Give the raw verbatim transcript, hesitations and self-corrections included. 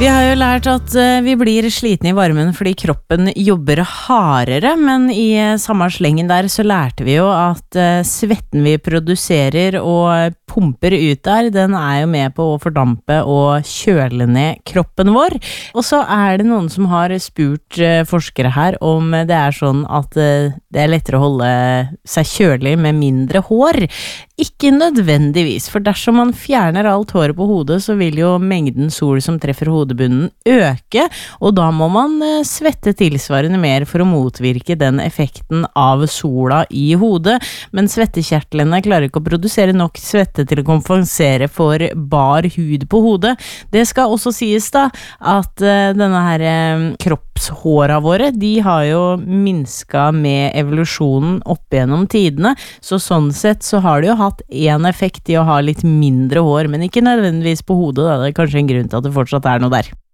Vi har jo lært at vi blir slitne i varmen fordi kroppen jobber hardere, men i samme slengen der så lærte vi jo at svetten vi produserer og pumper ut der, den er jo med på å fordampe og kjøle ned kroppen vår. Og så er det noen som har spurt forskere her om det er sånn at det er lettere å holde seg kjølig med mindre hår. Ikke nødvendigvis, for dersom man fjerner alt håret på hodet, så vil jo mengden sol som treffer hodebunnen øke, og da må man svette tilsvarende mer for å motvirke den effekten av sola i hodet, men svettekjertlene klarer ikke å produsere nok svette til å kompensere for bar hud på hodet. Det skal også sies da, at denne her kroppshåra våre, de har jo minsket med evolusjonen opp gjennom tidene, så sånn sett så har det jo hatt en effekt i å ha litt mindre hår, men ikke nødvendigvis på hodet, da. Det er kanskje en grunn til at det fortsatt er noe der.